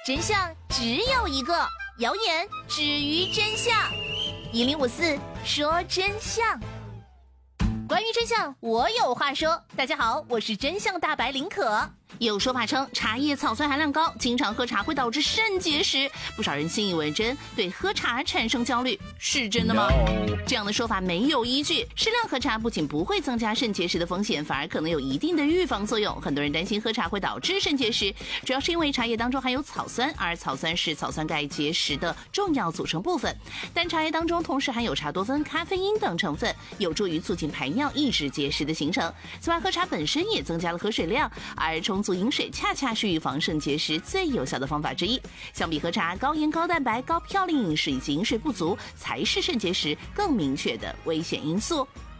真相只有一个，谣言止于真相。1054说真相。关于真相，我有话说。大家好，我是真相大白林可。有说法称茶叶草酸含量高，经常喝茶会导致肾结石，不少人信以为真，对喝茶产生焦虑，是真的吗？这样的说法没有依据。适量喝茶不仅不会增加肾结石的风险，反而可能有一定的预防作用。很多人担心喝茶会导致肾结石，主要是因为茶叶当中含有草酸，而草酸是草酸钙结石的重要组成部分。但茶叶当中同时含有茶多酚、咖啡因等成分，有助于促进排尿，抑制结石的形成。此外，喝茶本身也增加了喝水量，而充足饮水恰恰是预防肾结石最有效的方法之一。相比喝茶，高盐、高蛋白、高嘌呤饮食以及饮水不足才是肾结石更明确的危险因素。